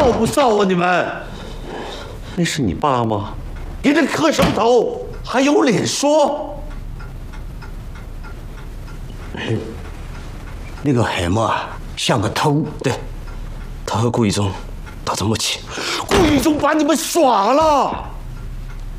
臊不臊啊你们？那是你爸吗？你这磕什么头？还有脸说？ 那个海默啊，像个偷。对，他和顾一中打着默契。 顾一中把你们耍了。